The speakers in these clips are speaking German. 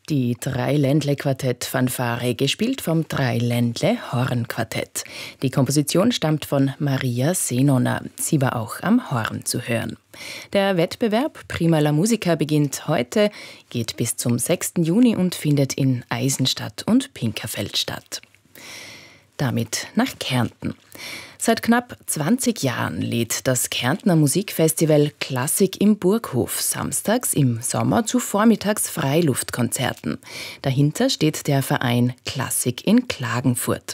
Die Drei-Ländle-Quartett-Fanfare, gespielt vom Drei-Ländle-Horn-Quartett. Die Komposition stammt von Maria Senona. Sie war auch am Horn zu hören. Der Wettbewerb Prima la Musica beginnt heute, geht bis zum 6. Juni und findet in Eisenstadt und Pinkerfeld statt. Damit nach Kärnten. Seit knapp 20 Jahren lädt das Kärntner Musikfestival Klassik im Burghof samstags im Sommer zu vormittags Freiluftkonzerten. Dahinter steht der Verein Klassik in Klagenfurt.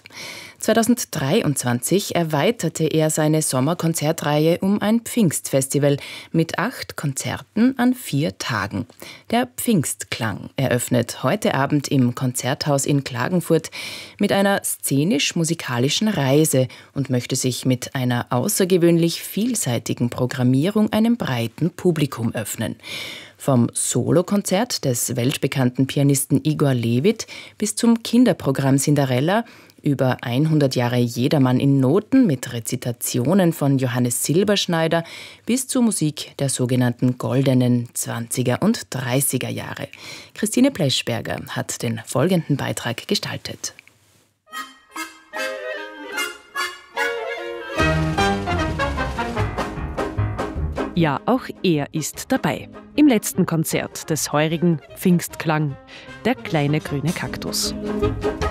2023 erweiterte er seine Sommerkonzertreihe um ein Pfingstfestival mit 8 Konzerten an 4 Tagen. Der Pfingstklang eröffnet heute Abend im Konzerthaus in Klagenfurt mit einer szenisch-musikalischen Reise und möchte sich mit einer außergewöhnlich vielseitigen Programmierung einem breiten Publikum öffnen. Vom Solokonzert des weltbekannten Pianisten Igor Levit bis zum Kinderprogramm Cinderella, über 100 Jahre Jedermann in Noten mit Rezitationen von Johannes Silberschneider bis zur Musik der sogenannten goldenen 20er und 30er Jahre. Christine Pleschberger hat den folgenden Beitrag gestaltet. Ja, auch er ist dabei. Im letzten Konzert des heurigen Pfingstklang, der kleine grüne Kaktus.